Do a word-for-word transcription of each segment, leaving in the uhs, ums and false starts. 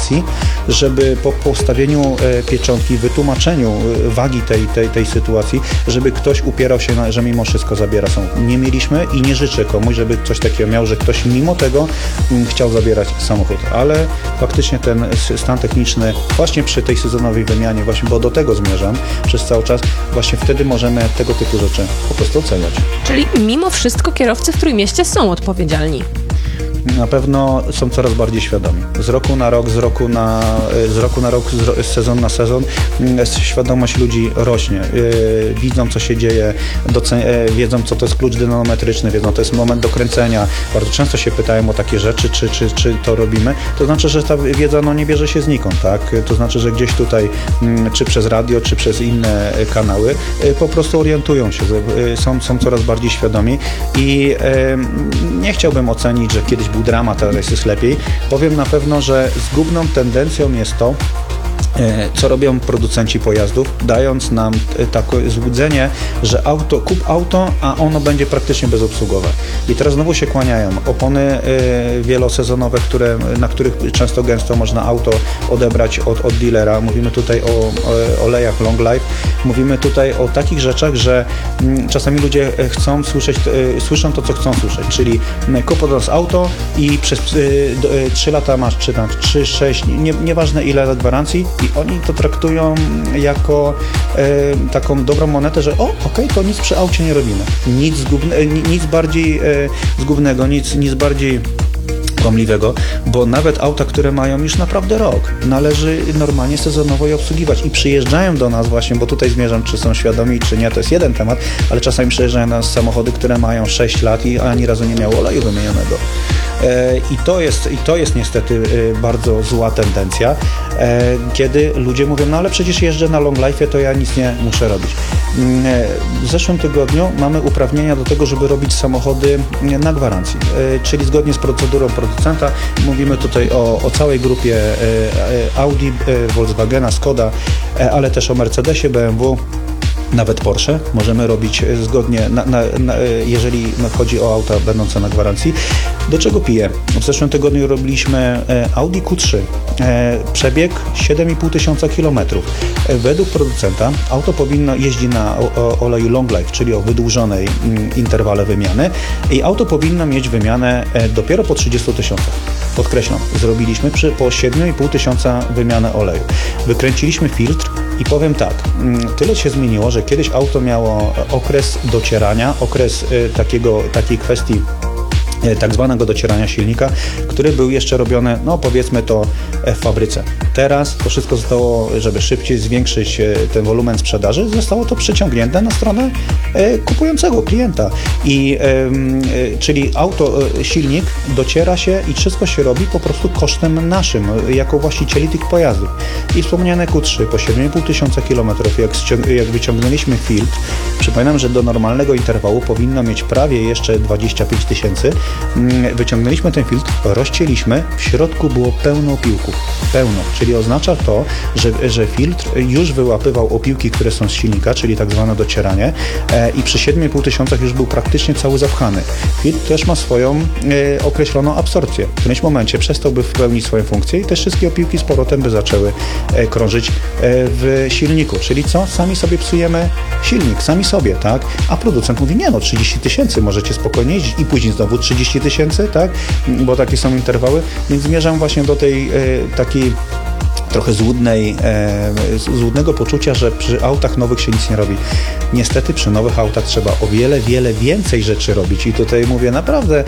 sytuacji, żeby po postawieniu pieczątki, wytłumaczeniu wagi tej, tej, tej sytuacji, żeby ktoś upierał się, na, że mimo wszystko zabiera samochód. Nie mieliśmy i nie życzę komuś, żeby coś takiego miał, że ktoś mimo tego chciał zabierać samochód, ale faktycznie ten stan techniczny właśnie przy tej sezonowej wymianie, właśnie, bo do tego zmierzam przez cały czas, właśnie wtedy możemy tego typu rzeczy po prostu oceniać. Czyli mimo wszystko kierowcy w Trójmieście są odpowiedzialni. Na pewno są coraz bardziej świadomi. Z roku na rok, z roku na, z roku na rok, z sezon na sezon świadomość ludzi rośnie. Yy, widzą, co się dzieje, docen- yy, wiedzą, co to jest klucz dynamometryczny, wiedzą, to jest moment do kręcenia. Bardzo często się pytają o takie rzeczy, czy, czy, czy to robimy. To znaczy, że ta wiedza no, nie bierze się znikąd, tak? To znaczy, że gdzieś tutaj, yy, czy przez radio, czy przez inne kanały, yy, po prostu orientują się, yy, są, są coraz bardziej świadomi i yy, nie chciałbym ocenić, że kiedyś był dramat, teraz jest lepiej. Powiem na pewno, że zgubną tendencją jest to, co robią producenci pojazdów, dając nam takie złudzenie, że auto, kup auto, a ono będzie praktycznie bezobsługowe. I teraz znowu się kłaniają. Opony wielosezonowe, które, na których często gęsto można auto odebrać od, od dealera. Mówimy tutaj o, o olejach long life. Mówimy tutaj o takich rzeczach, że czasami ludzie chcą słyszeć, słyszą to, co chcą słyszeć, czyli kup od nas auto i przez trzy lata masz, czy tam trzy, sześć, nie, nieważne ile lat gwarancji, i oni to traktują jako e, taką dobrą monetę, że o, okej, okay, to nic przy aucie nie robimy. Nic, zgubne, nic bardziej e, zgubnego, nic, nic bardziej kłamliwego, bo nawet auta, które mają już naprawdę rok, należy normalnie sezonowo je obsługiwać i przyjeżdżają do nas właśnie, bo tutaj zmierzam, czy są świadomi, czy nie, to jest jeden temat, ale czasami przyjeżdżają do nas samochody, które mają sześć lat i ani razu nie miało oleju wymienionego. I to jest, i to jest niestety bardzo zła tendencja, kiedy ludzie mówią, no ale przecież jeżdżę na long life, to ja nic nie muszę robić. W zeszłym tygodniu mamy uprawnienia do tego, żeby robić samochody na gwarancji, czyli zgodnie z procedurą producenta. Mówimy tutaj o, o całej grupie Audi, Volkswagena, Skoda, ale też o Mercedesie, B M W, nawet Porsche możemy robić zgodnie, na, na, na, jeżeli chodzi o auta będące na gwarancji. Do czego piję? W zeszłym tygodniu robiliśmy Audi Q trzy. Przebieg siedem i pół tysiąca kilometrów. Według producenta auto powinno jeździć na oleju long life, czyli o wydłużonej interwale wymiany, i auto powinno mieć wymianę dopiero po trzydziestu tysiącach. Podkreślam, zrobiliśmy przy, po siedem i pół tysiąca wymianę oleju. Wykręciliśmy filtr i powiem tak, tyle się zmieniło, że kiedyś auto miało okres docierania, okres takiego, takiej kwestii tak zwanego docierania silnika, który był jeszcze robiony, no powiedzmy to, w fabryce. Teraz to wszystko zostało, żeby szybciej zwiększyć ten wolumen sprzedaży, zostało to przyciągnięte na stronę kupującego klienta. I y, czyli auto, silnik dociera się i wszystko się robi po prostu kosztem naszym, jako właścicieli tych pojazdów. I wspomniane Q trzy po siedem i pół tysiąca kilometrów, jak, jak wyciągnęliśmy filtr, przypominam, że do normalnego interwału powinno mieć prawie jeszcze dwadzieścia pięć tysięcy. Wyciągnęliśmy ten filtr, rozcięliśmy, w środku było pełno opiłków. Pełno, czyli oznacza to, że, że filtr już wyłapywał opiłki, które są z silnika, czyli tak zwane docieranie, e, i przy siedem i pół tysiącach już był praktycznie cały zapchany. Filtr też ma swoją e, określoną absorpcję. W którymś momencie przestałby wypełnić swoją funkcję i te wszystkie opiłki z powrotem by zaczęły e, krążyć e, w silniku. Czyli co? Sami sobie psujemy silnik, sami sobie, tak? A producent mówi, nie no, trzydzieści tysięcy, możecie spokojnie jeździć, i później znowu trzydzieści tysięcy, tak? Bo takie są interwały, więc zmierzam właśnie do tej e, takiej trochę złudnej, e, złudnego poczucia, że przy autach nowych się nic nie robi. Niestety przy nowych autach trzeba o wiele, wiele więcej rzeczy robić i tutaj mówię naprawdę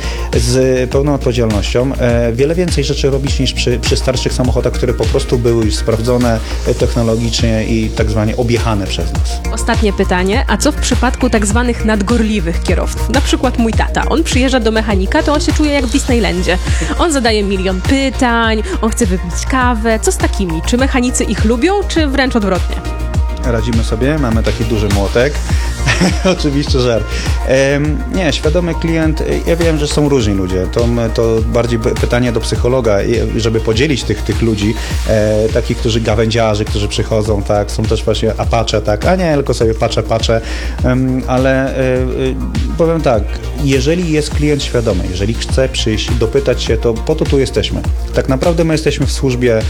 z pełną odpowiedzialnością, e, wiele więcej rzeczy robić niż przy, przy starszych samochodach, które po prostu były już sprawdzone technologicznie i tak zwanie objechane przez nas. Ostatnie pytanie, a co w przypadku tak zwanych nadgorliwych kierowców? Na przykład mój tata, on przyjeżdża do mechanika, to on się czuje jak w Disneylandzie. On zadaje milion pytań, on chce wypić kawę, co z takimi? Czy mechanicy ich lubią, czy wręcz odwrotnie? Radzimy sobie, mamy taki duży młotek. Oczywiście żart. Ehm, nie, świadomy klient, ja wiem, że są różni ludzie. To, to bardziej pytanie do psychologa, żeby podzielić tych, tych ludzi, e, takich, którzy gawędziarzy, którzy przychodzą, tak, są też właśnie apacze, tak, a nie, tylko sobie patrzę, patrzę, um, ale e, powiem tak, jeżeli jest klient świadomy, jeżeli chce przyjść, dopytać się, to po to tu jesteśmy. Tak naprawdę my jesteśmy w służbie